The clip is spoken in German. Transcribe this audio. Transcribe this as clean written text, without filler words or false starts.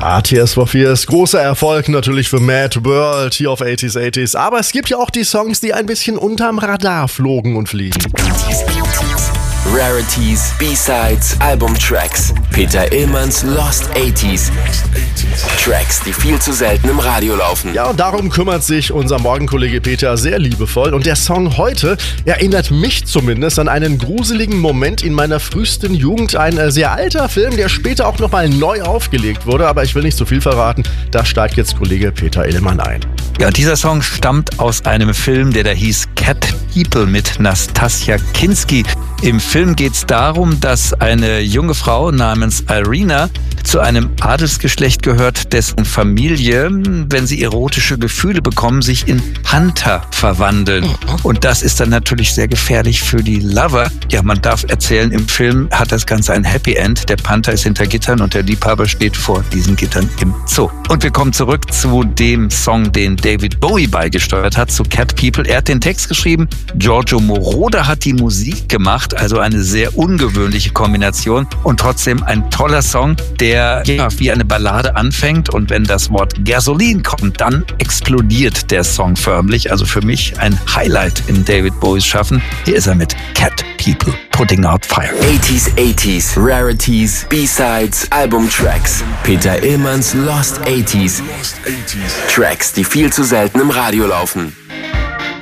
Ja, Tears for Fears, großer Erfolg natürlich für Mad World hier auf 80s. Aber es gibt ja auch die Songs, die ein bisschen unterm Radar flogen und fliegen. Rarities, B-Sides, Albumtracks. Peter Illmanns Lost 80s. Tracks, die viel zu selten im Radio laufen. Ja, und darum kümmert sich unser Morgenkollege Peter sehr liebevoll. Und der Song heute erinnert mich zumindest an einen gruseligen Moment in meiner frühesten Jugend. Ein sehr alter Film, der später auch nochmal neu aufgelegt wurde. Aber ich will nicht zu viel verraten. Da steigt jetzt Kollege Peter Illmann ein. Ja, dieser Song stammt aus einem Film, der da hieß Cat People mit Nastassja Kinski. Im Film geht es darum, dass eine junge Frau namens Irina zu einem Adelsgeschlecht gehört, dessen Familie, wenn sie erotische Gefühle bekommen, sich in Panther verwandeln. Und das ist dann natürlich sehr gefährlich für die Lover. Ja, man darf erzählen, im Film hat das Ganze ein Happy End. Der Panther ist hinter Gittern und der Liebhaber steht vor diesen Gittern im Zoo. Und wir kommen zurück zu dem Song, den David Bowie beigesteuert hat, zu Cat People. Er hat den Text geschrieben, Giorgio Moroder hat die Musik gemacht, also eine sehr ungewöhnliche Kombination und trotzdem ein toller Song, der wie eine Ballade anfängt und wenn das Wort Gasoline kommt, dann explodiert der Song förmlich. Also für mich ein Highlight in David Bowies Schaffen. Hier ist er mit Cat People, Putting Out Fire. 80s, Rarities, B-Sides, Albumtracks. Peter Illmanns Lost 80s. Tracks, die viel zu selten im Radio laufen.